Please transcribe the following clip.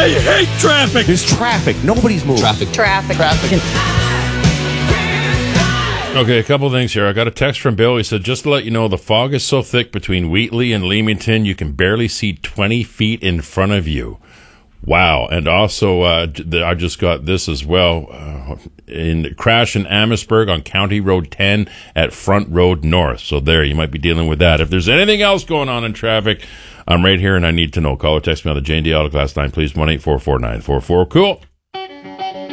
I hate traffic. There's traffic. Nobody's moving. Traffic. Okay, a couple of things here. I got a text from Bill. He said, just to let you know, the fog is so thick between Wheatley and Leamington, you can barely see 20 feet in front of you. Wow. And also, I just got this as well. In crash in Amherstburg on County Road 10 at Front Road North. So there, you might be dealing with that. If there's anything else going on in traffic, I'm right here and I need to know. Call or text me on the J&D Auto Class line, please. 1-844-944. Cool.